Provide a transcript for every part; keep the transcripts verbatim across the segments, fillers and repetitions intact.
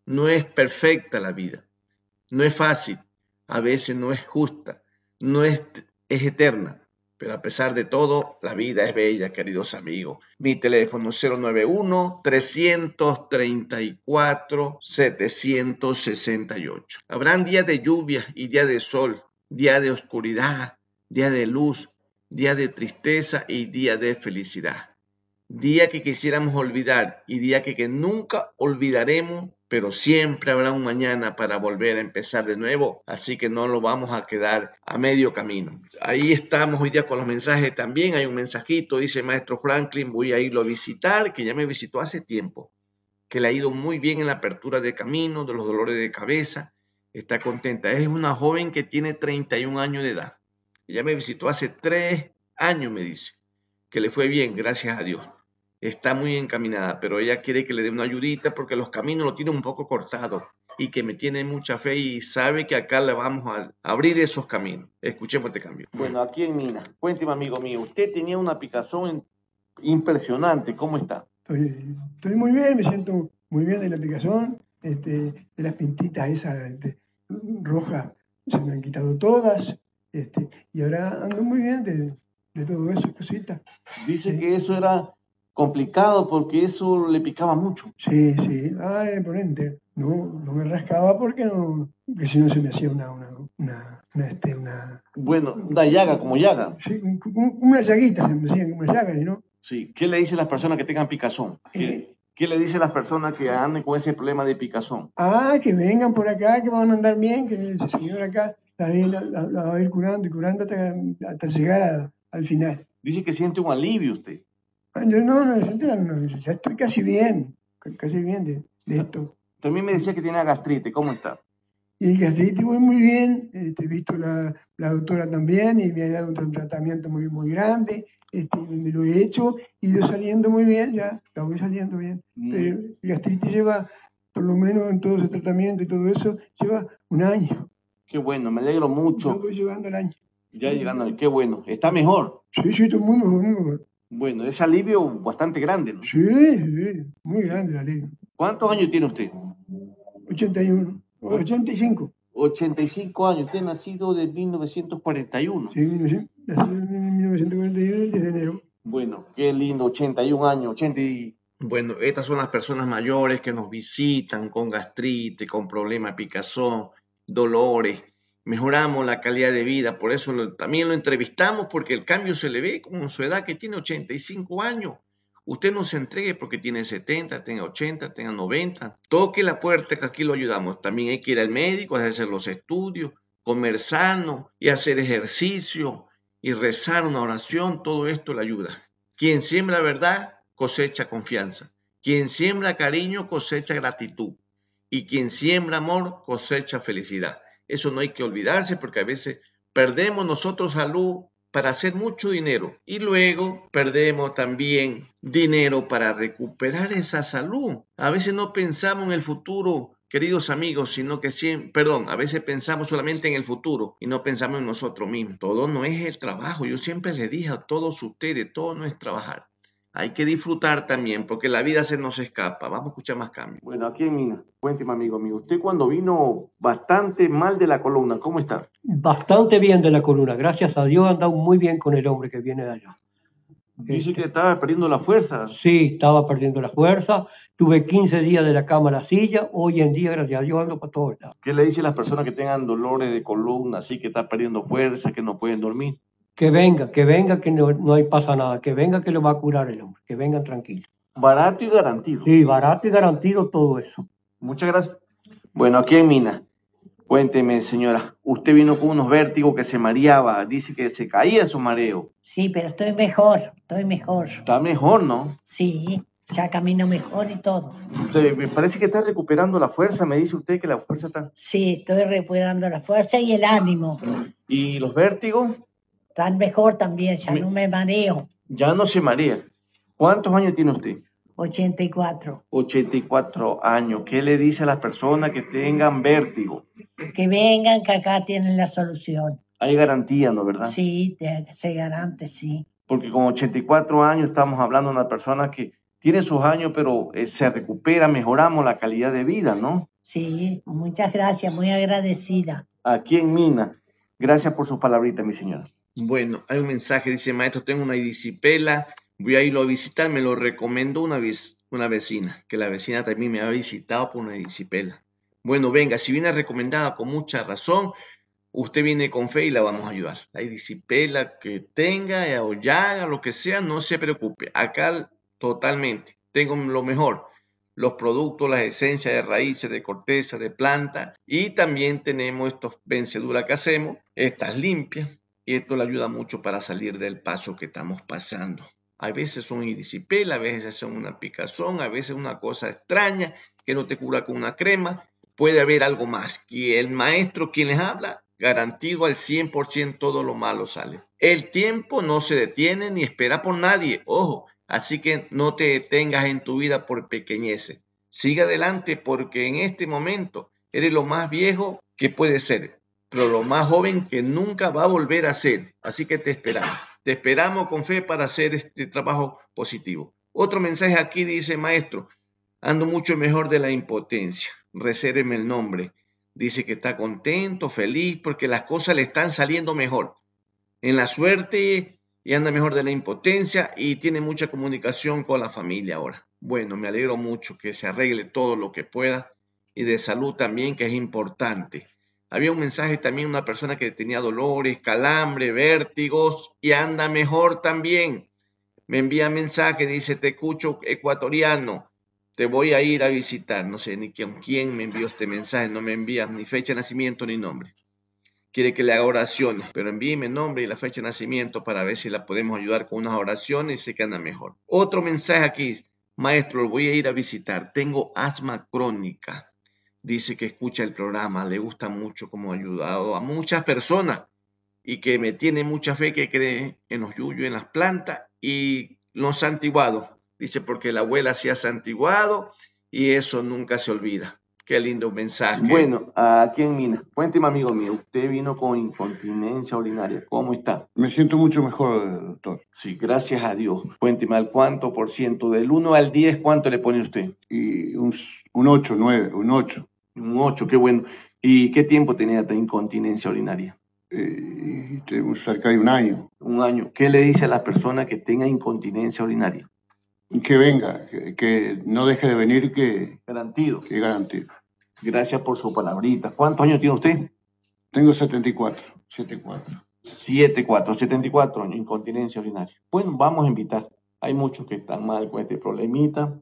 No es perfecta la vida, no es fácil, a veces no es justa, no es, es eterna, pero a pesar de todo, la vida es bella, queridos amigos. Mi teléfono cero nueve uno, tres tres cuatro, siete seis ocho. Habrán días de lluvia y días de sol, día de oscuridad, día de luz, día de tristeza y día de felicidad. Día que quisiéramos olvidar y día que, que nunca olvidaremos, pero siempre habrá un mañana para volver a empezar de nuevo, así que no lo vamos a quedar a medio camino. Ahí estamos hoy día con los mensajes también. Hay un mensajito, dice Maestro Franklin, voy a irlo a visitar, que ya me visitó hace tiempo, que le ha ido muy bien en la apertura de camino, de los dolores de cabeza, está contenta. Es una joven que tiene treinta y un años de edad. Ella me visitó hace tres años, me dice, que le fue bien, gracias a Dios. Está muy encaminada, pero ella quiere que le dé una ayudita porque los caminos lo tienen un poco cortados y que me tiene mucha fe y sabe que acá le vamos a abrir esos caminos. Escuchemos este cambio. Bueno, aquí en Mina, cuénteme, amigo mío, usted tenía una picazón impresionante, ¿cómo está? Estoy, estoy muy bien, me siento muy bien de la picazón, este, de las pintitas esas este, rojas, se me han quitado todas, este, y ahora ando muy bien de, de todo eso, cositas. Dice sí. que eso era complicado porque eso le picaba mucho. Sí, sí, ah, era imponente. No, no me rascaba porque no, porque si no se me hacía una, una, una, una, este, una... Bueno, una llaga, como llaga. Sí, como una llaguita, se me hacían como llagas, ¿no? Sí, ¿qué le dicen las personas que tengan picazón? ¿Qué, eh, ¿Qué le dicen las personas que anden con ese problema de picazón? Ah, que vengan por acá, que van a andar bien, que el señor acá la, la, la, la va a ir curando y curando hasta, hasta llegar a, al final. Dice que siente un alivio usted. Ah, yo no, no, no, no, ya estoy casi bien, casi bien de, de esto. También me decía que tiene gastritis, ¿cómo está? Y el gastritis voy muy bien, este, he visto la, la doctora también y me ha dado un tratamiento muy, muy grande, este, me lo he hecho y yo saliendo muy bien, ya, la voy saliendo bien. Mm. Pero el gastritis lleva, por lo menos en todo ese tratamiento y todo eso, lleva un año. Qué bueno, me alegro mucho. Yo voy llevando el año. Ya llegando, qué bueno. ¿Está mejor? Sí, sí, estoy muy mejor, muy mejor. Bueno, es alivio bastante grande, ¿no? Sí, sí, muy grande el alivio. ¿Cuántos años tiene usted? ochenta y uno, ochenta y cinco. ochenta y cinco años, usted nacido de mil novecientos cuarenta y uno. Sí, nacido en mil novecientos cuarenta y uno, el diez de enero. Bueno, qué lindo, ochenta y un años, ochenta y... Bueno, estas son las personas mayores que nos visitan con gastritis, con problemas de picazón, dolores. Mejoramos la calidad de vida, por eso lo, también lo entrevistamos, porque el cambio se le ve con su edad que tiene ochenta y cinco años. Usted no se entregue porque tiene setenta, tenga ochenta, tenga noventa. Toque la puerta que aquí lo ayudamos. También hay que ir al médico, hacer los estudios, comer sano y hacer ejercicio y rezar una oración. Todo esto le ayuda. Quien siembra verdad cosecha confianza. Quien siembra cariño cosecha gratitud. Y quien siembra amor cosecha felicidad. Eso no hay que olvidarse porque a veces perdemos nosotros salud para hacer mucho dinero y luego perdemos también dinero para recuperar esa salud. A veces no pensamos en el futuro, queridos amigos, sino que siempre, perdón, a veces pensamos solamente en el futuro y no pensamos en nosotros mismos. Todo no es el trabajo. Yo siempre les dije a todos ustedes, todo no es trabajar. Hay que disfrutar también porque la vida se nos escapa. Vamos a escuchar más cambios. Bueno, aquí en Mina, cuénteme, amigo mío. Usted cuando vino bastante mal de la columna, ¿cómo está? Bastante bien de la columna. Gracias a Dios, he andado muy bien con el hombre que viene de allá. Dice este, que estaba perdiendo la fuerza. Sí, estaba perdiendo la fuerza. Tuve quince días de la cama a la silla. Hoy en día, gracias a Dios, ando para todos lados. ¿Qué le dice a las personas que tengan dolores de columna, así que están perdiendo fuerza, que no pueden dormir? Que venga, que venga, que no, no hay pasa nada. Que venga, que lo va a curar el hombre. Que vengan tranquilos. Barato y garantido. Sí, barato y garantido todo eso. Muchas gracias. Bueno, aquí en Mina, cuénteme, señora, usted vino con unos vértigos que se mareaba, dice que se caía su mareo. Sí, pero estoy mejor, estoy mejor. Está mejor, ¿no? Sí, ya camino mejor y todo. Entonces, me parece que está recuperando la fuerza, me dice usted que la fuerza está... Sí, estoy recuperando la fuerza y el ánimo. ¿Y los vértigos? Están mejor también, ya me... no me mareo. Ya no se marea. ¿Cuántos años tiene usted? ochenta y cuatro. ochenta y cuatro años. ¿Qué le dice a las personas que tengan vértigo? Que vengan, que acá tienen la solución. Hay garantía, ¿no, verdad? Sí, se garante, sí. Porque con ochenta y cuatro años estamos hablando de una persona que tiene sus años, pero eh, se recupera, mejoramos la calidad de vida, ¿no? Sí, muchas gracias, muy agradecida. Aquí en Mina. Gracias por sus palabritas, mi señora. Bueno, hay un mensaje, dice, maestro, tengo una erisipela, voy a irlo a visitar, me lo recomendó una, vez, una vecina, que la vecina también me ha visitado por una erisipela. Bueno, venga, si viene recomendada con mucha razón, usted viene con fe y la vamos a ayudar. La erisipela que tenga, o llaga, lo que sea, no se preocupe. Acá totalmente, tengo lo mejor. Los productos, las esencias de raíces, de corteza, de planta. Y también tenemos estos venceduras que hacemos, estas limpias. Y esto le ayuda mucho para salir del paso que estamos pasando. A veces son erisipela, a veces son una picazón, a veces una cosa extraña que no te cura con una crema. Puede haber algo más. Y el maestro quien les habla, garantizo al cien por ciento todo lo malo sale. El tiempo no se detiene ni espera por nadie. Ojo. Así que no te detengas en tu vida por pequeñeces. Sigue adelante porque en este momento eres lo más viejo que puedes ser, pero lo más joven que nunca va a volver a ser. Así que te esperamos. Te esperamos con fe para hacer este trabajo positivo. Otro mensaje aquí dice, maestro, ando mucho mejor de la impotencia. Resérveme el nombre. Dice que está contento, feliz, porque las cosas le están saliendo mejor. En la suerte y anda mejor de la impotencia y tiene mucha comunicación con la familia ahora. Bueno, me alegro mucho que se arregle todo lo que pueda y de salud también, que es importante. Había un mensaje también, una persona que tenía dolores, calambre, vértigos y anda mejor también. Me envía mensaje, dice, te escucho ecuatoriano, te voy a ir a visitar. No sé ni con quién me envió este mensaje, no me envía ni fecha de nacimiento ni nombre. Quiere que le haga oraciones, pero envíeme el nombre y la fecha de nacimiento para ver si la podemos ayudar con unas oraciones y se queda mejor. Otro mensaje aquí, maestro, lo voy a ir a visitar. Tengo asma crónica. Dice que escucha el programa, le gusta mucho como ha ayudado a muchas personas y que me tiene mucha fe, que cree en los yuyos, en las plantas y los santiguados. Dice porque la abuela hacía santiguado y eso nunca se olvida. Qué lindo mensaje. Bueno, aquí en Minas, cuénteme, amigo mío, usted vino con incontinencia urinaria. ¿Cómo está? Me siento mucho mejor, doctor. Sí, gracias a Dios. Cuénteme, ¿al cuánto por ciento? Del uno al diez, ¿cuánto le pone usted? Y un, un ocho, nueve, un ocho. Un ocho, qué bueno. ¿Y qué tiempo tenía esta incontinencia urinaria? Eh, tenemos cerca de un año. Un año. ¿Qué le dice a la persona que tenga incontinencia urinaria? Que venga, que, que no deje de venir, que... Garantido. Que garantido. Gracias por su palabrita. ¿Cuántos años tiene usted? Tengo setenta y cuatro. setenta y cuatro. setenta y cuatro, setenta y cuatro años, incontinencia urinaria. Bueno, vamos a invitar. Hay muchos que están mal con este problemita.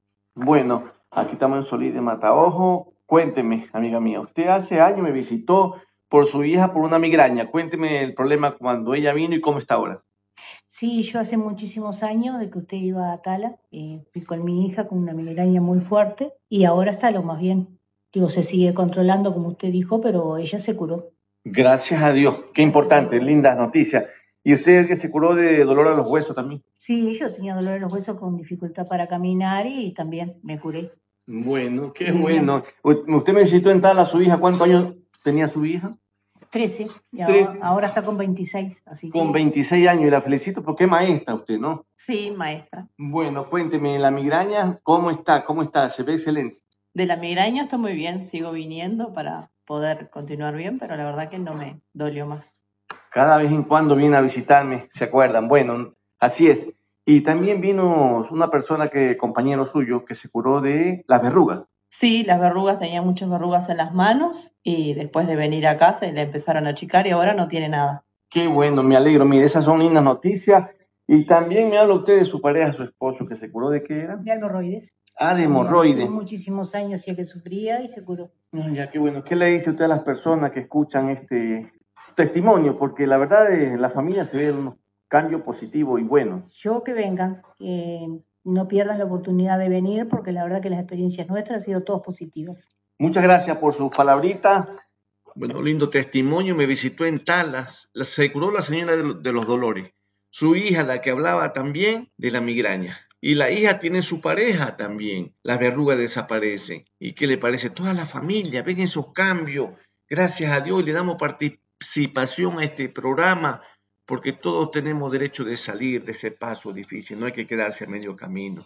Bueno, aquí estamos en Solís de Mataojo. Cuénteme, amiga mía, usted hace años me visitó por su hija por una migraña. Cuénteme el problema cuando ella vino y cómo está ahora. Sí, yo hace muchísimos años de que usted iba a Tala, eh, fui con mi hija con una migraña muy fuerte y ahora está lo más bien. Digo, se sigue controlando como usted dijo, pero ella se curó. Gracias a Dios, qué importante, lindas noticias. ¿Y usted que se curó de dolor a los huesos también? Sí, yo tenía dolor en los huesos con dificultad para caminar y también me curé. Bueno, qué bueno. Usted me visitó en Tala a su hija, ¿cuántos años tenía su hija? trece, y ahora, ahora está con veintiséis. Así con que... veintiséis años, y la felicito porque es maestra usted, ¿no? Sí, maestra. Bueno, cuénteme, la migraña, ¿cómo está? ¿Cómo está? Se ve excelente. De la migraña está muy bien, sigo viniendo para poder continuar bien, pero la verdad que no me dolió más. Cada vez en cuando viene a visitarme, ¿se acuerdan? Bueno, así es. Y también vino una persona, que compañero suyo, que se curó de las verrugas. Sí, las verrugas, tenía muchas verrugas en las manos y después de venir a casa le empezaron a achicar y ahora no tiene nada. Qué bueno, me alegro. Mire, esas son lindas noticias. Y también me habla usted de su pareja, su esposo, que se curó de qué era. De hemorroides. Ah, de hemorroides. Muchísimos años ya que sufría y se curó. Ya, qué bueno. ¿Qué le dice usted a las personas que escuchan este testimonio? Porque la verdad, en la familia se ve un cambio positivo y bueno. Yo que vengan, que no pierdan la oportunidad de venir, porque la verdad que las experiencias nuestras han sido todas positivas. Muchas gracias por sus palabritas. Bueno, lindo testimonio. Me visitó en Talas. Se curó la señora de los dolores. Su hija, la que hablaba también de la migraña. Y la hija tiene su pareja también. Las verrugas desaparecen. ¿Y qué le parece? Toda la familia, ven esos cambios. Gracias a Dios le damos participación a este programa, porque todos tenemos derecho de salir de ese paso difícil. No hay que quedarse a medio camino.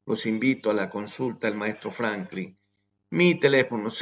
los invito a la consulta del maestro Franklin. Mi teléfono